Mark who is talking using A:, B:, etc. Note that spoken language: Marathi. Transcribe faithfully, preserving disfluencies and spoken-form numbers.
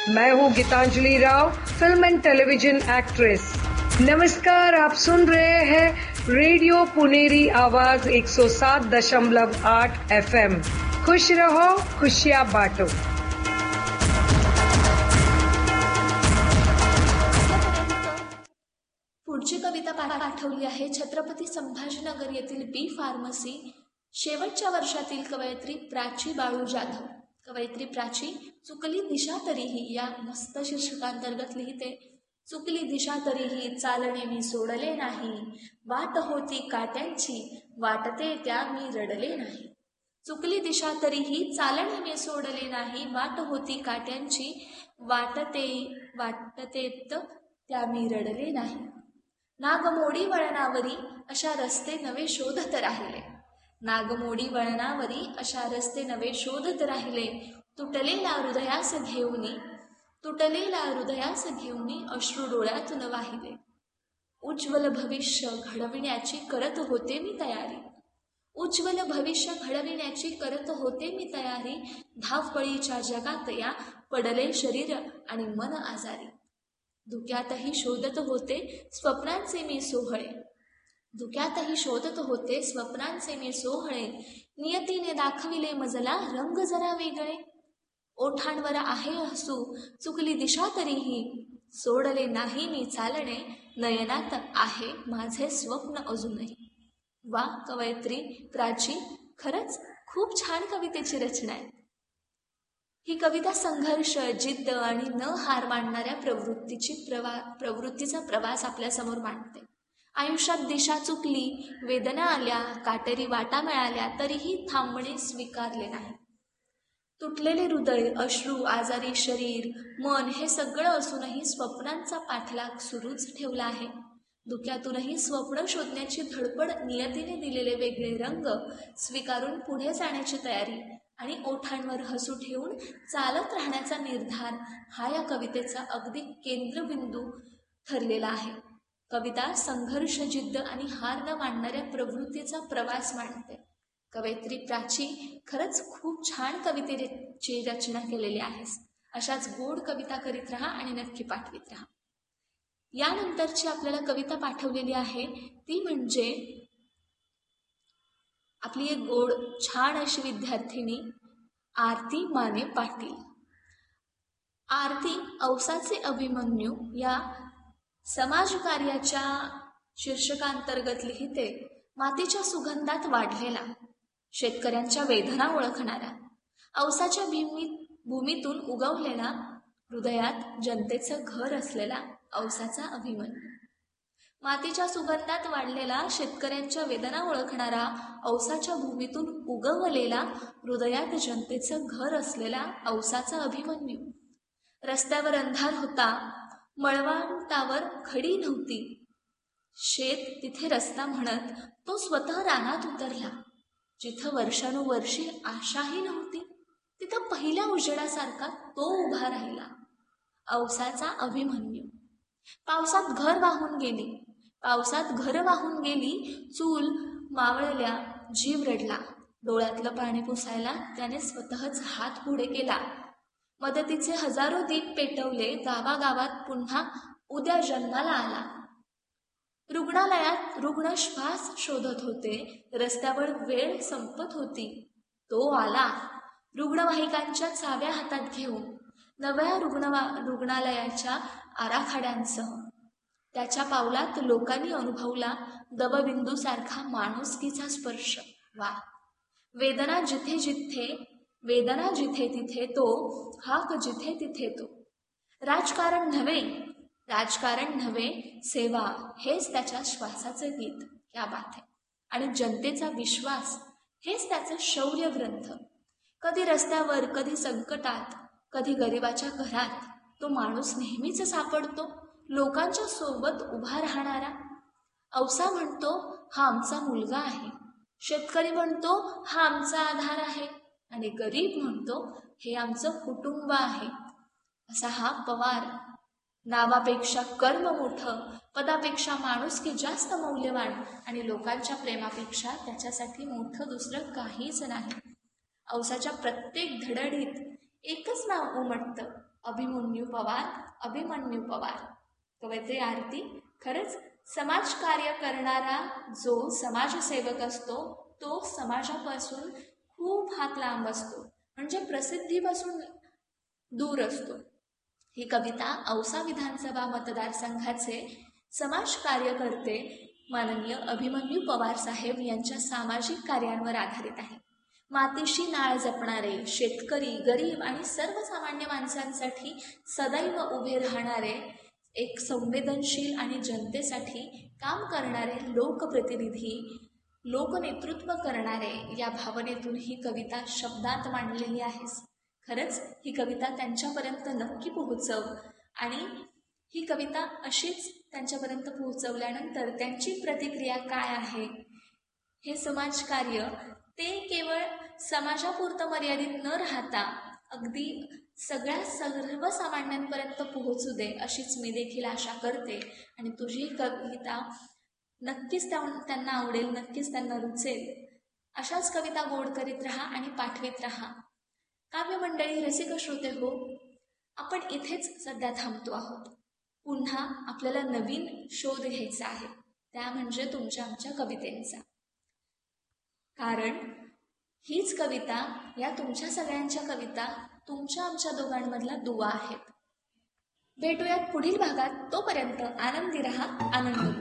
A: मैं हूँ गीतांजलि राव, फिल्म एंड टेलीविजन एक्ट्रेस। नमस्कार, आप सुन रहे हैं रेडियो पुनेरी आवाज एक सौ सात दशमलव आठ एफ एम। खुश रहो, खुशियाँ बांटो।
B: पुढची कविता पाठवली आहे छत्रपती संभाजीनगर येथील बी फार्मसी शेवटच्या वर्षातील कवयित्री प्राची बाळू जाधव। कवयित्री प्राची चुकली दिशा तरीही या मस्त शीर्षकांतर्गत लिहिते, चुकली दिशा तरीही चालणे मी सोडले नाही, वाट होती काट्यांची वाटते त्या मी रडले नाही। चुकली दिशा तरीही चालणे मी सोडले नाही, वाट होती काट्यांची वाटते वाटतेत त्या मी रडले नाही। नागमोडी वळणावरी अशा रस्ते नवे शोधत राहिले, नागमोडी वळणावरी अशा रस्ते नवे शोधत राहिले। तुटलेला हृदयास घेऊनी तुटलेला हृदयास घेऊनी अश्रू डोळ्यातून वाहिले। उज्ज्वल भविष्य घडविण्याची करत होते मी तयारी, उज्ज्वल भविष्य घडविण्याची करत होते मी तयारी। धावपळीच्या जगात या पडले शरीर आणि मन आजारी। धुक्यातही शोधत होते स्वप्नांचे मी सोहळे, धुक्यातही शोधत होते स्वप्नांचे मी सोहळे। नियतीने दाखविले मजला रंग जरा वेगळे, ओठांवर आहे हसू चुकली दिशा तरीही सोडले नाही मी चालणे, नयनात आहे माझे स्वप्न अजूनही। वा, कवयित्री प्राची, खरंच खूप छान कवितेची रचना आहे। ही कविता संघर्ष, जिद्द आणि न हार मानणाऱ्या प्रवृत्तीची प्रवा प्रवृत्तीचा प्रवास आपल्यासमोर मांडते। आयुष्यात दिशा चुकली, वेदना आल्या, काटेरी वाटा मिळाल्या, तरीही थांबणे स्वीकारले नाही। तुटलेले हृदय, अश्रू, आजारी शरीर, मन हे सगळं असूनही स्वप्नांचा पाठलाग सुरूच ठेवला आहे। धुक्यातूनही स्वप्न शोधण्याची धडपड, नियतीने दिलेले वेगळे रंग स्वीकारून पुढे जाण्याची तयारी आणि ओठांवर हसू ठेवून चालत राहण्याचा निर्धार हा या कवितेचा अगदी केंद्रबिंदू ठरलेला आहे। कविता संघर्ष, जिद्द आणि हार न मानणाऱ्या प्रवृत्तीचा प्रवास मांडते। कवयित्री प्राची, खरंच खूप छान कवितेची रचना केलेली आहेस। अशाच गोड कविता करीत राहा आणि नक्की पाठवित राहा। यानंतरची आपल्याला कविता पाठवलेली आहे ती म्हणजे आपली एक गोड छान अशी विद्यार्थिनी आरती माने पाटील। आरती औसाचे अभिमन्यू या समाजकार्याच्या शीर्षकांतर्गत लिहिते, मातीच्या सुगंधात वाढलेला, शेतकऱ्यांच्या वेदना ओळखणारा, औसाच्या भूमी भूमीतून उगवलेला, हृदयात जनतेचं घर असलेला औसाचा अभिमन्यू। मातीच्या सुगंधात वाढलेला, शेतकऱ्यांच्या वेदना ओळखणारा, औसाच्या भूमीतून उगवलेला, हृदयात जनतेचं घर असलेला औसाचा अभिमन्यू। रस्त्यावर अंधार होता, मळवंटावर खडी नव्हती, शेत तिथे रस्ता म्हणत तो स्वतः रानात उतरला। जिथं वर्षानुवर्षी आशाही नव्हती, तिथं पहिल्या उजेडासारखा तो उभा राहिला, औसाचा अभिमन्यू। पावसात घर वाहून गेली, पावसात घर वाहून गेली, चूल मावळल्या, जीव रडला, डोळ्यातलं पाणी पुसायला त्याने स्वतःच हात पुढे केला। मदतीचे हजारो दीप पेटवले, गावागावात पुन्हा उद्या जन्माला आला। रुग्णालयात रुग्ण श्वास शोधत होते, रस्त्यावर वेळ संपत होती, तो आला रुग्णवाहिकांच्या चाव्या हातात घेऊन, नव्या रुग्णवा रुग्णालयाच्या आराखड्यांसह। त्याच्या पावलात लोकांनी अनुभवला दवबिंदूसारखा माणुसकीचा स्पर्श। वा, वेदना जिथे जिथे वेदना जिथे तिथे तो, हाक जिथे तिथे तो। राजकारण नव्हे राजकारण नव्हे सेवा हेच त्याच्या श्वासाचे गीत। क्या बात है। आणि जनतेचा विश्वास हेच त्याचं शौर्य ग्रंथ। कधी रस्त्यावर, कधी संकटात, कधी गरिबाच्या घरात तो माणूस नेहमीच सापडतो, लोकांच्या सोबत उभा राहणारा। औसा म्हणतो हा आमचा मुलगा आहे, शेतकरी म्हणतो हा आमचा आधार आहे, आणि गरीब म्हणतो हे आमचं कुटुंब आहे। असा हा पवार। नावापेक्षा कर्म मोठं, पदापेक्षा माणुसकी जास्त मौल्यवान, आणि लोकांच्या प्रेमापेक्षा त्याच्यासाठी मोठं दुसरं काहीच नाही। औसाच्या प्रत्येक धडधडीत एकच नाव उमटतं, अभिमन्यू पवार, अभिमन्यू पवार. कवयित्री आरती, खरंच समाजकार्य करणारा जो समाजसेवक असतो तो समाजापासून खूप हात लांब असतो, म्हणजे प्रसिद्धीपासून दूर असतो. ही कविता औसा विधानसभा मतदारसंघाचे समाज कार्यकर्ते माननीय अभिमन्यू पवार साहेब यांच्या सामाजिक कार्यांवर आधारित आहे. मातीशी नाळ जपणारे, शेतकरी, गरीब आणि सर्वसामान्य माणसांसाठी सदैव उभे राहणारे, एक संवेदनशील आणि जनतेसाठी काम करणारे लोकप्रतिनिधी, लोकनेतृत्व करणारे या भावनेतून ही कविता शब्दात मांडलेली आहे. खरंच ही कविता त्यांच्यापर्यंत नक्की पोहोचव आणि ही कविता अशीच त्यांच्यापर्यंत पोहोचवल्यानंतर त्यांची प्रतिक्रिया काय आहे, हे समाजकार्य ते केवळ समाजापुरतं मर्यादित न राहता अगदी सगळ्या सर्वसामान्यांपर्यंत पोहोचू दे अशीच मी देखील आशा करते. आणि तुझी कविता नक्कीच त्यांना आवडेल, नक्कीच त्यांना रुचेल. अशाच कविता गोड करीत राहा आणि पाठवित राहा. काव्यमंडळी, रसिक श्रोते हो, आपण इथेच सध्या थांबतो आहोत. पुन्हा आपल्याला नवीन शोध घ्यायचा आहे, त्या म्हणजे तुमच्या आमच्या कवितेंचा. कारण हीच कविता, या तुमच्या सगळ्यांच्या कविता तुमच्या आमच्या दोघांमधला दुवा आहेत. भेटूयात पुढील भागात. तोपर्यंत आनंदी रहा, आनंद